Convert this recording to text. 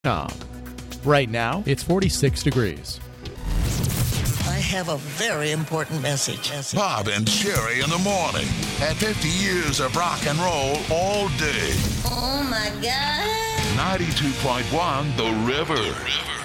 Right now, it's 46 degrees. I have a very important message. Bob and Sherry in the morning. At 50 years of rock and roll all day. Oh, my God. 92.1 The River.